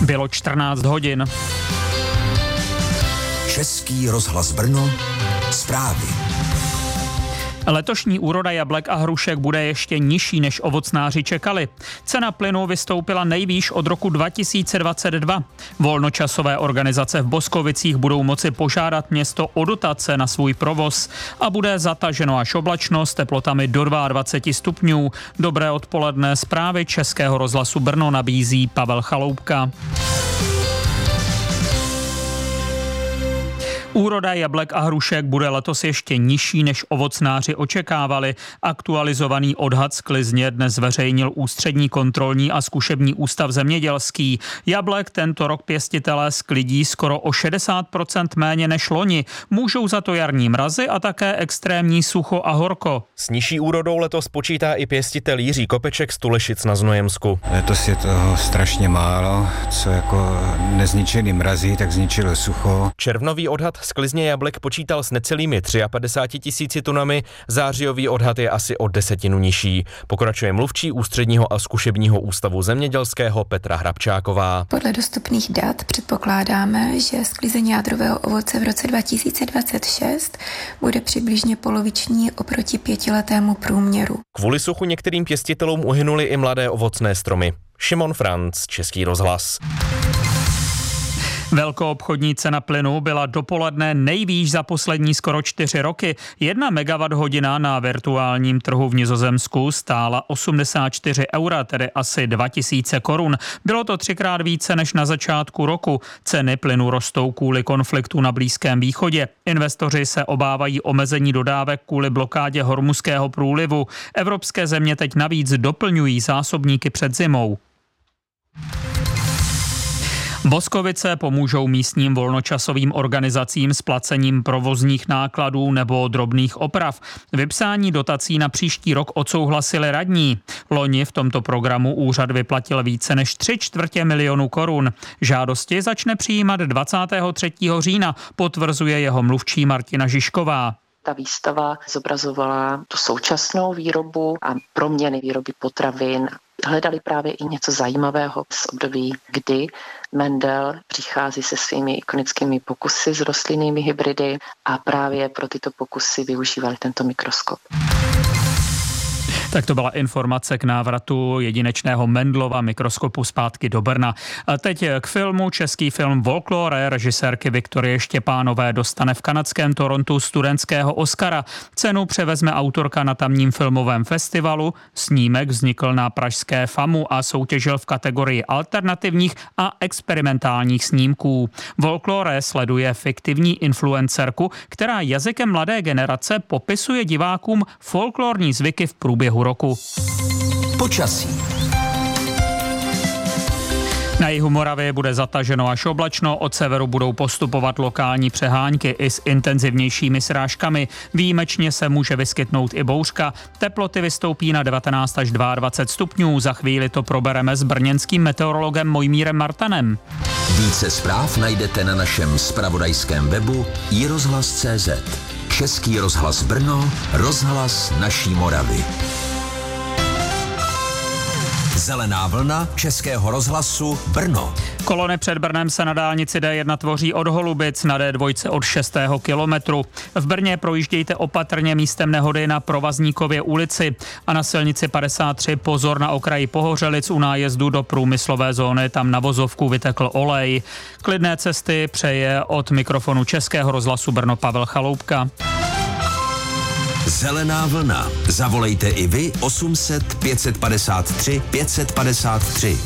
Bylo 14 hodin. Český rozhlas Brno, zprávy. Letošní úroda jablek a hrušek bude ještě nižší, než ovocnáři čekali. Cena plynu vystoupila nejvýš od roku 2022. Volnočasové organizace v Boskovicích budou moci požádat město o dotace na svůj provoz a bude zataženo až oblačno s teplotami do 22 stupňů. Dobré odpoledne, zprávy Českého rozhlasu Brno nabízí Pavel Chaloupka. Úroda jablek a hrušek bude letos ještě nižší, než ovocnáři očekávali. Aktualizovaný odhad sklizně dnes zveřejnil Ústřední kontrolní a zkušební ústav zemědělský. Jablek tento rok pěstitelé sklidí skoro o 60% méně než loni. Můžou za to jarní mrazy a také extrémní sucho a horko. S nižší úrodou letos počítá i pěstitel Jiří Kopeček z Tulešic na Znojemsku. Letos je toho strašně málo, co jako nezničili mrazy, tak zničilo sucho. Červnový odhad sklizně jablek počítal s necelými 53 000 tunami, zářijový odhad je asi o 10 nižší. Pokračuje mluvčí Ústředního a zkušebního ústavu zemědělského Petra Hrabčáková. Podle dostupných dat předpokládáme, že sklizení jádrového ovoce v roce 2026 bude přibližně poloviční oproti 5letému průměru. Kvůli suchu některým pěstitelům uhynuly i mladé ovocné stromy. Šimon Franc, Český rozhlas. Velkoobchodní cena plynu byla dopoledne nejvýš za poslední skoro 4 roky. 1 megawatthodina na virtuálním trhu v Nizozemsku stála 84 eura, tedy asi 2000 korun. Bylo to 3krát více než na začátku roku. Ceny plynu rostou kvůli konfliktu na Blízkém východě. Investoři se obávají omezení dodávek kvůli blokádě Hormuzského průlivu. Evropské země teď navíc doplňují zásobníky před zimou. Boskovice pomůžou místním volnočasovým organizacím s placením provozních nákladů nebo drobných oprav. Vypsání dotací na příští rok odsouhlasili radní. Loni v tomto programu úřad vyplatil více než 3/4 milionu korun. Žádosti začne přijímat 23. října, potvrzuje jeho mluvčí Martina Žižková. Ta výstava zobrazovala tu současnou výrobu a proměny výroby potravin. Hledali právě i něco zajímavého z období, kdy Mendel přichází se svými ikonickými pokusy s rostlinnými hybridy a právě pro tyto pokusy využívali tento mikroskop. Tak to byla informace k návratu jedinečného Mendelova mikroskopu zpátky do Brna. A teď k filmu. Český film Folklore režisérky Viktorie Štěpánové dostane v kanadském Torontu studentského Oscara. Cenu převezme autorka na tamním filmovém festivalu. Snímek vznikl na pražské FAMu a soutěžil v kategorii alternativních a experimentálních snímků. Folklore sleduje fiktivní influencerku, která jazykem mladé generace popisuje divákům folklorní zvyky v průběhu roku. Počasí. Na jihu Moravy bude zataženo až oblačno, od severu budou postupovat lokální přehánky i s intenzivnějšími srážkami. Výjimečně se může vyskytnout i bouřka. Teploty vystoupí na 19 až 22 stupňů. Za chvíli to probereme s brněnským meteorologem Mojmírem Martanem. Více zpráv najdete na našem zpravodajském webu iRozhlas.cz. Český rozhlas Brno, rozhlas naší Moravy. Zelená vlna Českého rozhlasu Brno. Kolony před Brnem se na dálnici D1 tvoří od Holubic, na D2 od 6. kilometru. V Brně projíždějte opatrně místem nehody na Provazníkově ulici a na silnici 53 pozor na okraji Pohořelic u nájezdu do průmyslové zóny, tam na vozovku vytekl olej. Klidné cesty přeje od mikrofonu Českého rozhlasu Brno Pavel Chaloupka. Zelená vlna. Zavolejte i vy 800 553 553.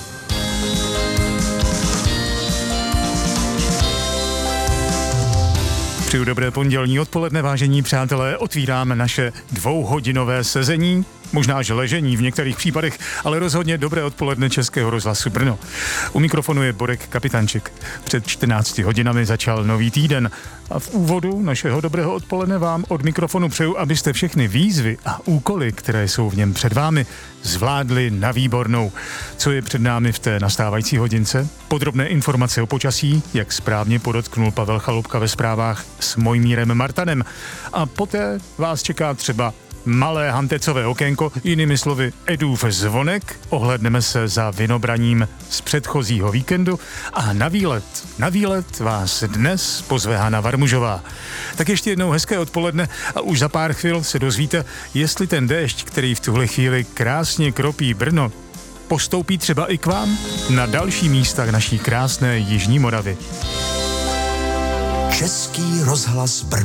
Přeju dobré pondělní odpoledne, vážení přátelé. Otvíráme naše 2hodinové sezení. Možná, že ležení v některých případech, ale rozhodně dobré odpoledne Českého rozhlasu Brno. U mikrofonu je Borek Kapitanček. Před 14 hodinami začal nový týden a v úvodu našeho dobrého odpoledne vám od mikrofonu přeju, abyste všechny výzvy a úkoly, které jsou v něm před vámi, zvládli na výbornou. Co je před námi v té nastávající hodince? Podrobné informace o počasí, jak správně podotknul Pavel Chaloupka ve zprávách s Mojmírem Martanem. A poté vás čeká třeba malé Hantecové okénko, jinými slovy Edův zvonek, ohlédneme se za vinobraním z předchozího víkendu a na výlet vás dnes pozve Hana Varmužová. Tak ještě jednou hezké odpoledne a už za pár chvil se dozvíte, jestli ten déšť, který v tuhle chvíli krásně kropí Brno, postoupí třeba i k vám na další místa naší krásné Jižní Moravy. Český rozhlas Brno.